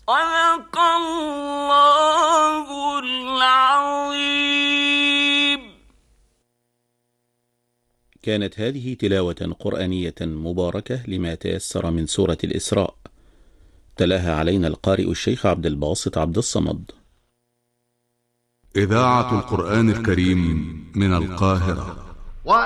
صدق الله العظيم. كانت هذه تلاوة قرآنية مباركة لما تيسر من سورة الإسراء، تلاها علينا القارئ الشيخ عبد الباسط عبد الصمد. إذاعة القرآن الكريم من القاهرة.